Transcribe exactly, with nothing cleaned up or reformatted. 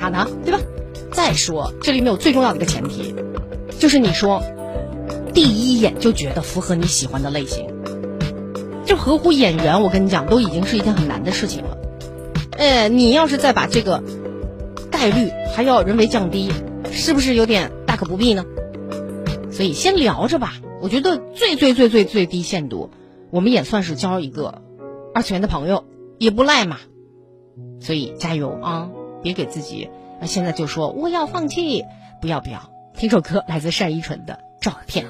呢？对吧？再说这里面有最重要的一个前提，就是你说第一眼就觉得符合你喜欢的类型，就合乎眼缘，我跟你讲都已经是一件很难的事情了。呃，你要是再把这个概率还要人为降低，是不是有点大可不必呢？所以先聊着吧，我觉得最最最最最低限度，我们也算是交一个二次元的朋友，也不赖嘛。所以加油啊，别给自己现在就说我要放弃，不要不要。听首歌来自单依纯的《照片》。